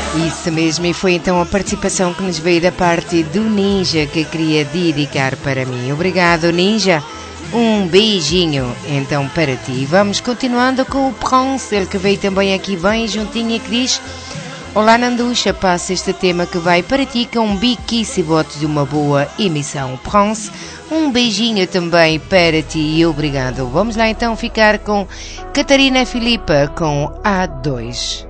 Isso mesmo, e foi então a participação que nos veio da parte do Ninja que queria dedicar para mim. Obrigado, Ninja. Um beijinho então para ti. Vamos continuando com o Prince, ele que veio também aqui bem juntinho e que diz: olá Nanduxa, passa este tema que vai para ti com um biquice e votos de uma boa emissão. Prince, um beijinho também para ti e obrigado. Vamos lá então ficar com Catarina Filipa com A2.